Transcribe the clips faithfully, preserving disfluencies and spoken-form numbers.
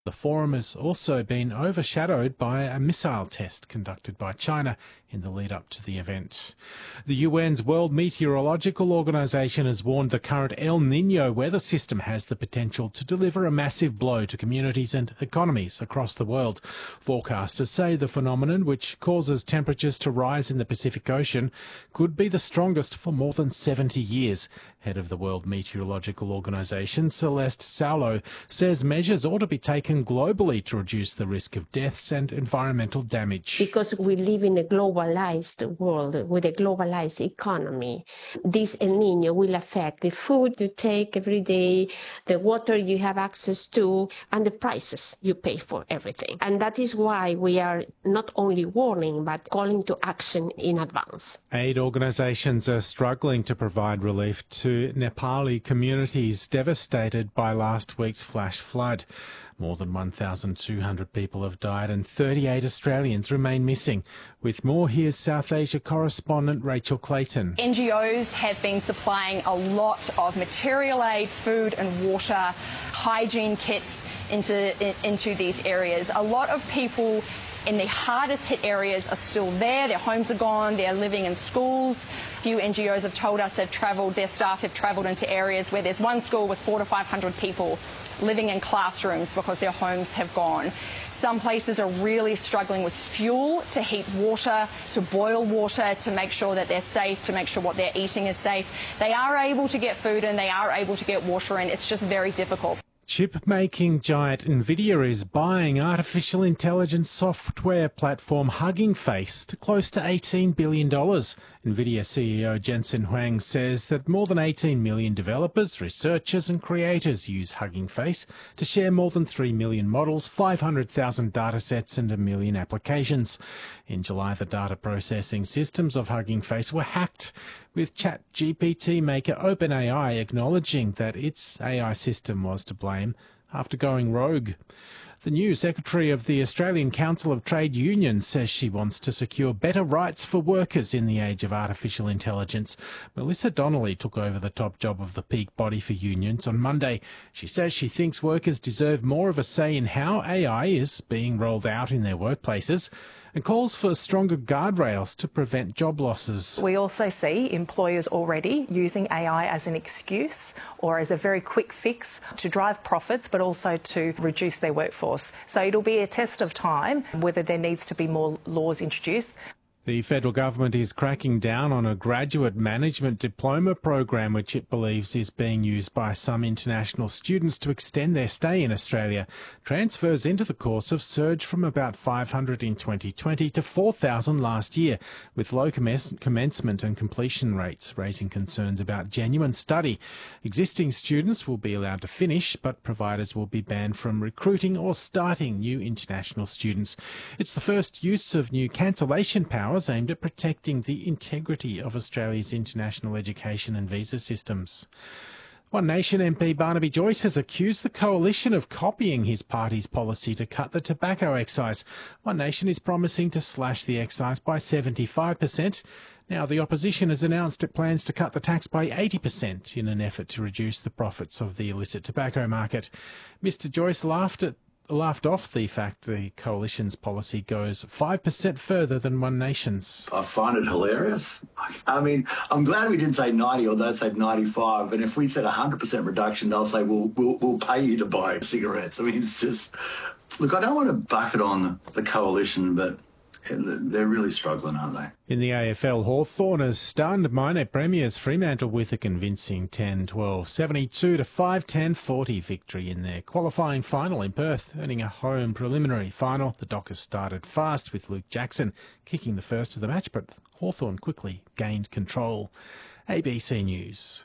The forum has also been overshadowed by a missile test conducted by China in the lead up to the event. The U N's World Meteorological Organization has warned the current El Niño weather system has the potential to deliver a massive blow to communities and economies across the world. Forecasters say the phenomenon, which causes temperatures to rise in the Pacific Ocean, could be the strongest for more than seventy years. Head of the World Meteorological Organization, Celeste Saulo, says measures ought to be taken globally to reduce the risk of deaths and environmental damage. Because we live in a globalized world with a globalized economy, this El Niño will affect the food you take every day, the water you have access to, and the prices you pay for everything. And that is why we are not only warning, but calling to action in advance. Aid organisations are struggling to provide relief to Nepali communities devastated by last week's flash flood. More than one thousand two hundred people have died and thirty-eight Australians remain missing. With more, here's South Asia correspondent Rachel Clayton. N G Os have been supplying a lot of material aid, food and water, hygiene kits into, in, into these areas. A lot of people in the hardest hit areas are still there. Their homes are gone. They're living in schools. A few N G Os have told us they've travelled, their staff have travelled into areas where there's one school with four to five hundred people living in classrooms because their homes have gone. Some places are really struggling with fuel to heat water, to boil water, to make sure that they're safe, to make sure what they're eating is safe. They are able to get food in, they are able to get water in. It's just very difficult. Chip-making giant Nvidia is buying artificial intelligence software platform Hugging Face to close to eighteen billion dollars. Nvidia C E O Jensen Huang says that more than eighteen million developers, researchers and creators use Hugging Face to share more than three million models, five hundred thousand datasets and a million applications. In July, the data processing systems of Hugging Face were hacked, with ChatGPT maker OpenAI acknowledging that its A I system was to blame after going rogue. The new Secretary of the Australian Council of Trade Unions says she wants to secure better rights for workers in the age of artificial intelligence. Melissa Donnelly took over the top job of the peak body for unions on Monday. She says she thinks workers deserve more of a say in how A I is being rolled out in their workplaces, and calls for stronger guardrails to prevent job losses. We also see employers already using A I as an excuse or as a very quick fix to drive profits, but also to reduce their workforce. So it'll be a test of time whether there needs to be more laws introduced. The federal government is cracking down on a graduate management diploma program which it believes is being used by some international students to extend their stay in Australia. Transfers into the course have surged from about five hundred in twenty twenty to four thousand last year, with low commence- commencement and completion rates, raising concerns about genuine study. Existing students will be allowed to finish, but providers will be banned from recruiting or starting new international students. It's the first use of new cancellation power aimed at protecting the integrity of Australia's international education and visa systems. One Nation M P Barnaby Joyce has accused the Coalition of copying his party's policy to cut the tobacco excise. One Nation is promising to slash the excise by seventy-five percent. Now, the opposition has announced it plans to cut the tax by eighty percent in an effort to reduce the profits of the illicit tobacco market. Mister Joyce laughed at laughed off the fact the Coalition's policy goes five percent further than One Nation's. I find it hilarious. I mean, I'm glad we didn't say ninety or they said ninety-five. And if we said one hundred percent reduction, they'll say, we'll, we'll, we'll pay you to buy cigarettes. I mean, it's just... Look, I don't want to bucket on the Coalition, but they're really struggling, aren't they? In the A F L, Hawthorn has stunned minor premiers Fremantle with a convincing ten twelve seventy-two to five ten forty victory in their qualifying final in Perth, earning a home preliminary final. The Dockers started fast with Luke Jackson kicking the first of the match, but Hawthorn quickly gained control. A B C News.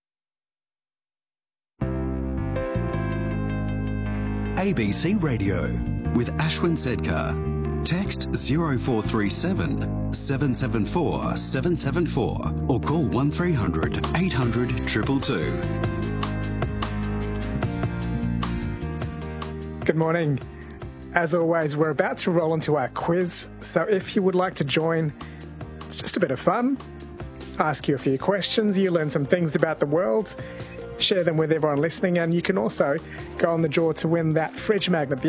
A B C Radio with Ashwin Sedkar. Text zero four three seven, seven seven four, seven seven four or call one three hundred, eight hundred, two two two. Good morning. As always, we're about to roll into our quiz, so if you would like to join, it's just a bit of fun. Ask you a few questions, you learn some things about the world, share them with everyone listening, and you can also go on the draw to win that fridge magnet.